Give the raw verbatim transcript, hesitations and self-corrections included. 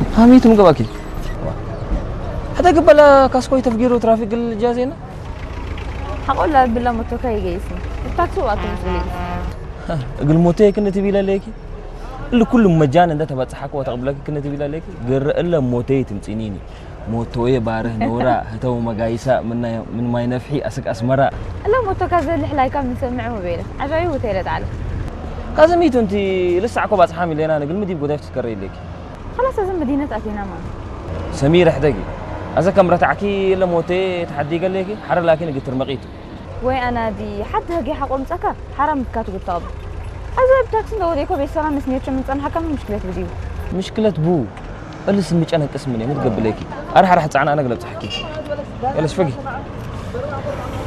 هاميتهم قباكي حتى قبل كاسكوي تفجير وترافيق الجازينا هقول لا بالله موتوكاي جايسني التاكسي وقت مسؤولين قل موتي كنا تبي لا ليكي اللي كل مجانا ده تبع صحك وتقبلك كنا تبي لا ليكي غير الا موتي تمصينيني موتوي باره نورا هتو مقايسا من من ما ينفحي اسك اسمرا لا موتوكا زي اللي حلاي كان نسمعه بينك عجايب وتيلت على كذا ميتو انت لسه عكو بعد حامل لنا انا قل مدي بقداش تكري لك خلاص لازم مدينه اتينا ما سمير حدقي اذا كم رتعكي الا موتي تحدي قال لك حر لكن قلت رمقيته وين انا دي حد هجي حقوم سكر حرام كاتو قطاب ازاي بتاكسي دوريكو بيسلام مسنيت من صنحه كم مشكله بديو مشكله بو اللي سميك انا قسم مني متقبليكي ارح راح تعنا انا قلبت حكي يلا شفقي